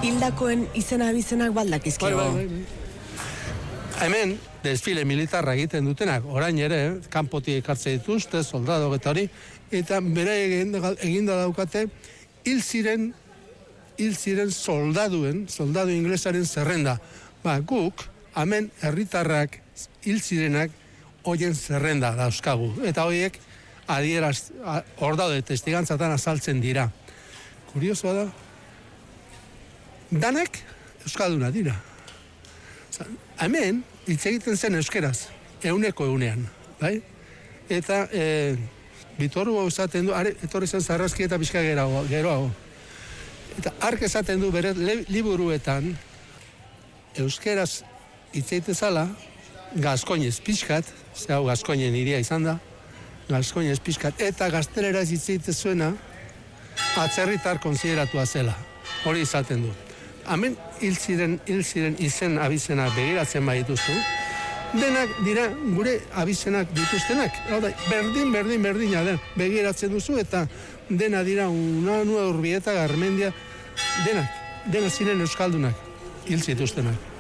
hildakoen izena abizenak baldakizkio. Hemen, desfile militarra egiten dutenak, orain ere, kanpotik ekartze dituzte, soldado eta hori, eta bere eginda daukate, hil ziren soldadu inglesaren zerrenda. Guk, hemen herritarrak hil zirenak, hoien zerrenda dauzkagu. Eta horiek, hor daude, testigantzatan azaltzen dira. Kuriosoa da, danak euskalduna dira. Hemen, hitz egiten zen euskeraz, euneko eunean, bai? Eta Bitoru esaten du, etorri zen Sarraski eta pixka geroago. Eta hark esaten du bere liburuetan, euskeraz hitz egiten zala, gaskoinez pixkat, hau gaskoinen iria izan da, gaskoinez pixkat, eta gazteleraz hitz egiten zuena, atzerritar konsideratua zela. Hori izaten du. Hemen hil ziren izen abizena begiratzen badituzu, denak dira gure abizenak dituztenak. Berdina den, begiratzen duzu eta dena dira Unanue, Urbieta, Garmendia, denak ziren euskaldunak hil zituztenak.